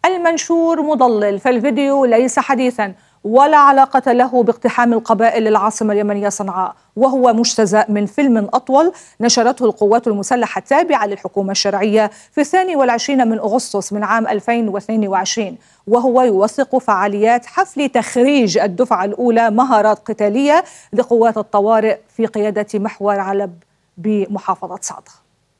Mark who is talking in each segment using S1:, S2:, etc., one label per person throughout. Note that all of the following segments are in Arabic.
S1: المنشور مضلل، فالفيديو ليس حديثا ولا علاقة له باقتحام القبائل للعاصمة اليمنية صنعاء، وهو مجتزأ من فيلم أطول نشرته القوات المسلحة التابعة للحكومة الشرعية في 22 من أغسطس من عام 2022، وهو يوثق فعاليات حفل تخريج الدفعة الأولى مهارات قتالية لقوات الطوارئ في قيادة محور علب بمحافظة صعدة.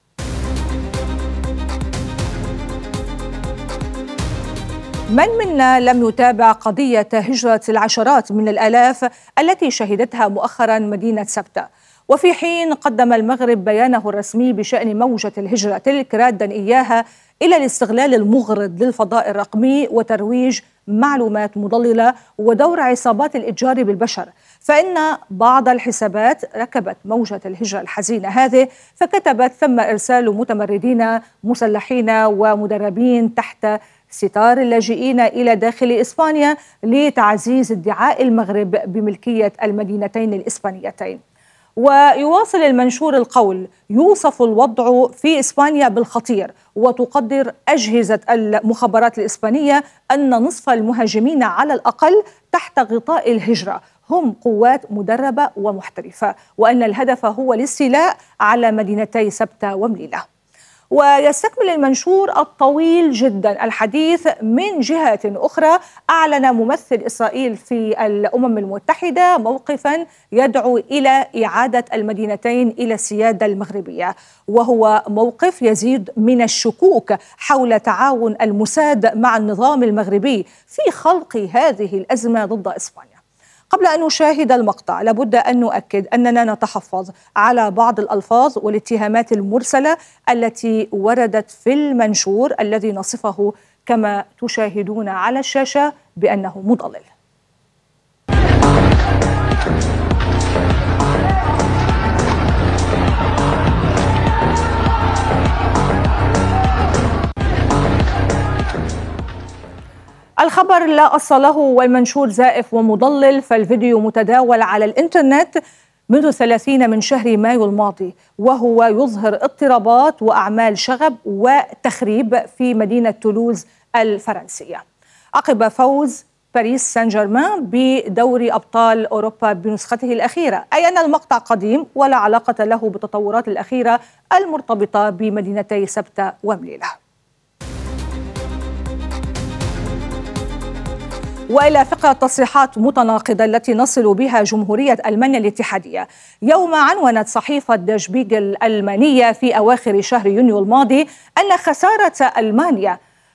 S1: من منا لم يتابع قضية هجرة العشرات من الآلاف التي شهدتها مؤخرا مدينة سبتة؟ وفي حين قدم المغرب بيانه الرسمي بشأن موجة الهجرة تلك رادا إياها إلى الاستغلال المغرض للفضاء الرقمي وترويج معلومات مضللة ودور عصابات الإتجار بالبشر، فإن بعض الحسابات ركبت موجة الهجرة الحزينة هذه فكتبت: ثم إرسال متمردين مسلحين ومدربين تحت ستار اللاجئين إلى داخل إسبانيا لتعزيز ادعاء المغرب بملكية المدينتين الإسبانيتين. ويواصل المنشور القول: يوصف الوضع في إسبانيا بالخطير، وتقدر أجهزة المخابرات الإسبانية أن نصف المهاجمين على الأقل تحت غطاء الهجرة هم قوات مدربة ومحترفة، وأن الهدف هو الاستيلاء على مدينتي سبتة ومليلة. ويستكمل المنشور الطويل جدا الحديث من جهة أخرى: أعلن ممثل إسرائيل في الأمم المتحدة موقفا يدعو إلى إعادة المدينتين إلى السيادة المغربية، وهو موقف يزيد من الشكوك حول تعاون الموساد مع النظام المغربي في خلق هذه الأزمة ضد إسبانيا. قبل أن نشاهد المقطع لابد أن نؤكد أننا نتحفظ على بعض الألفاظ والاتهامات المرسلة التي وردت في المنشور الذي نصفه كما تشاهدون على الشاشة بأنه مضلل. الخبر لا أصل له والمنشور زائف ومضلل، فالفيديو متداول على الإنترنت منذ 30 من شهر مايو الماضي، وهو يظهر اضطرابات وأعمال شغب وتخريب في مدينة تولوز الفرنسية عقب فوز باريس سان جيرمان بدوري أبطال أوروبا بنسخته الأخيرة، أي أن المقطع قديم ولا علاقة له بالتطورات الأخيرة المرتبطة بمدينتي سبتة ومليلة. وإلى فقرة تصريحات متناقضة التي نصل بها جمهورية ألمانيا الاتحادية. يوم عنونت صحيفة در شبيغل الألمانية في أواخر شهر يونيو الماضي أن خسارة ألمانيا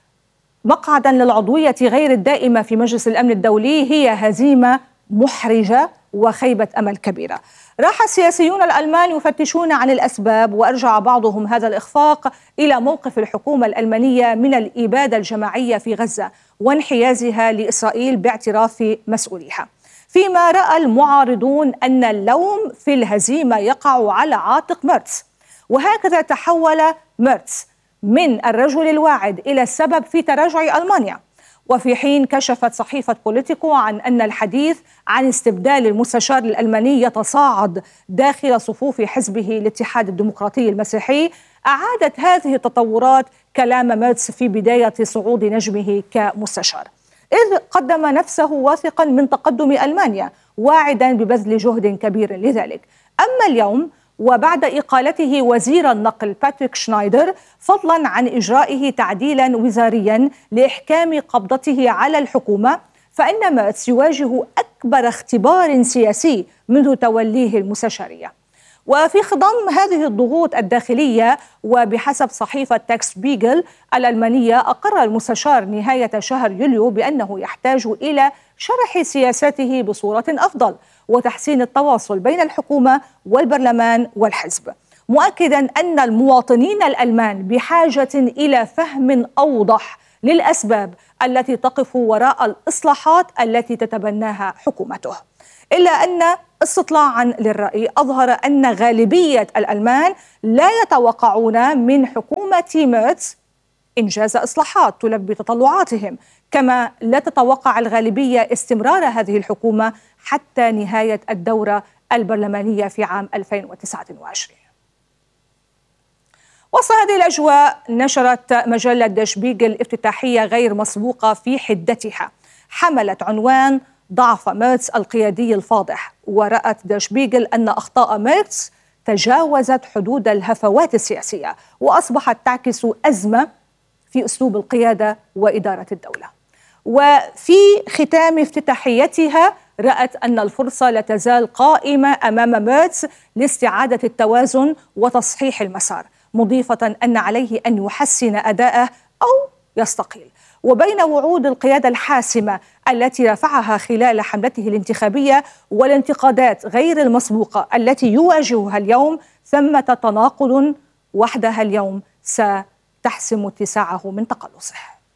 S1: مقعدا للعضوية غير الدائمة في مجلس الأمن الدولي هي هزيمة محرجة وخيبة أمل كبيرة. راح السياسيون الألمان يفتشون عن الأسباب، وأرجع بعضهم هذا الإخفاق إلى موقف الحكومة الألمانية من الإبادة الجماعية في غزة وانحيازها لإسرائيل باعتراف مسؤوليها، فيما رأى المعارضون أن اللوم في الهزيمة يقع على عاتق ميرتس. وهكذا تحول ميرتس من الرجل الواعد إلى السبب في تراجع ألمانيا. وفي حين كشفت صحيفة بوليتيكو عن أن الحديث عن استبدال المستشار الألماني يتصاعد داخل صفوف حزبه الاتحاد الديمقراطي المسيحي، أعادت هذه التطورات كلام ميرتس في بداية صعود نجمه كمستشار، إذ قدم نفسه واثقا من تقدم ألمانيا واعدا ببذل جهد كبير لذلك. أما اليوم وبعد إقالته وزير النقل باتريك شنايدر، فضلا عن إجرائه تعديلا وزاريا لإحكام قبضته على الحكومة، فإن ميرتس يواجه أكبر اختبار سياسي منذ توليه المستشارية. وفي خضم هذه الضغوط الداخلية، وبحسب صحيفة تاكس بيجل الألمانية، أقر المستشار نهاية شهر يوليو بأنه يحتاج إلى شرح سياساته بصورة أفضل وتحسين التواصل بين الحكومة والبرلمان والحزب، مؤكدا أن المواطنين الألمان بحاجة إلى فهم أوضح للأسباب التي تقف وراء الإصلاحات التي تتبناها حكومته. إلا أن استطلاعا للرأي أظهر أن غالبية الألمان لا يتوقعون من حكومة ميرتس إنجاز إصلاحات تلبي تطلعاتهم، كما لا تتوقع الغالبية استمرار هذه الحكومة حتى نهاية الدورة البرلمانية في عام 2029. وسط هذه الأجواء نشرت مجلة در شبيغل افتتاحية غير مسبوقة في حدتها حملت عنوان ضعف ميرتس القيادي الفاضح. ورأت در شبيغل أن أخطاء ميرتس تجاوزت حدود الهفوات السياسية وأصبحت تعكس أزمة في أسلوب القيادة وإدارة الدولة. وفي ختام افتتاحيتها رأت أن الفرصة لا تزال قائمة أمام ميرتس لاستعادة التوازن وتصحيح المسار، مضيفة أن عليه أن يحسن أداءه أو يستقيل. وبين وعود القيادة الحاسمة التي رفعها خلال حملته الانتخابية والانتقادات غير المسبوقة التي يواجهها اليوم ثمة تناقض وحدها اليوم ستحسم اتساعه من تقلصه.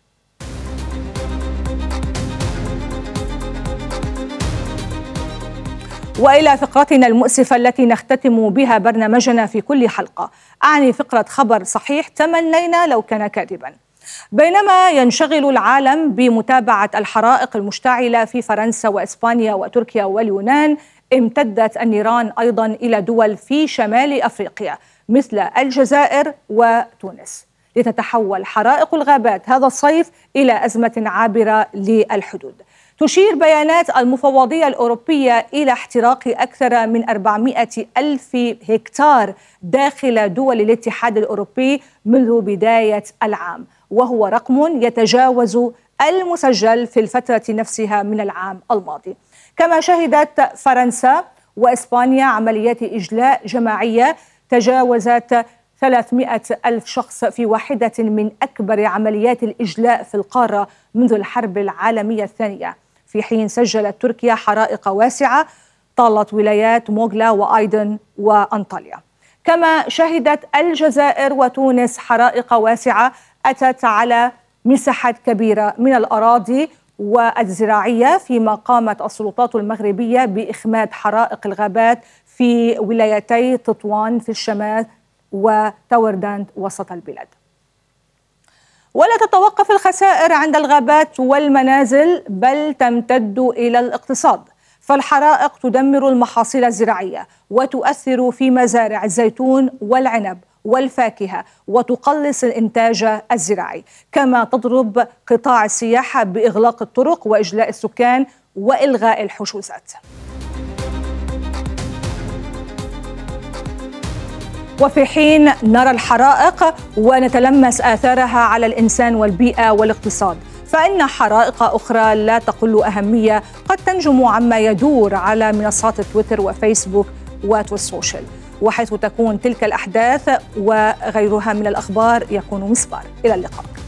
S1: وإلى فقرتنا المؤسفة التي نختتم بها برنامجنا في كل حلقة، أعني فقرة خبر صحيح تمنينا لو كان كاذبا. بينما ينشغل العالم بمتابعة الحرائق المشتعلة في فرنسا وإسبانيا وتركيا واليونان، امتدت النيران أيضا إلى دول في شمال أفريقيا مثل الجزائر وتونس، لتتحول حرائق الغابات هذا الصيف إلى أزمة عابرة للحدود. تشير بيانات المفوضية الأوروبية إلى احتراق أكثر من 400 ألف هكتار داخل دول الاتحاد الأوروبي منذ بداية العام، وهو رقم يتجاوز المسجل في الفترة نفسها من العام الماضي. كما شهدت فرنسا وإسبانيا عمليات إجلاء جماعية تجاوزت 300 ألف شخص في واحدة من أكبر عمليات الإجلاء في القارة منذ الحرب العالمية الثانية، في حين سجلت تركيا حرائق واسعة طالت ولايات موغلا وأيدن وأنطاليا. كما شهدت الجزائر وتونس حرائق واسعة أتت على مساحات كبيرة من الأراضي والزراعية، فيما قامت السلطات المغربية بإخماد حرائق الغابات في ولايتي تطوان في الشمال وتوردانت وسط البلاد. ولا تتوقف الخسائر عند الغابات والمنازل بل تمتد إلى الاقتصاد، فالحرائق تدمر المحاصيل الزراعية وتؤثر في مزارع الزيتون والعنب والفاكهة وتقلص الإنتاج الزراعي، كما تضرب قطاع السياحة بإغلاق الطرق وإجلاء السكان وإلغاء الحجوزات. وفي حين نرى الحرائق ونتلمس آثارها على الإنسان والبيئة والاقتصاد، فإن حرائق أخرى لا تقل أهمية قد تنجم عما يدور على منصات تويتر وفيسبوك والسوشيال، وحيث تكون تلك الأحداث وغيرها من الأخبار يكون مسبار. إلى اللقاء.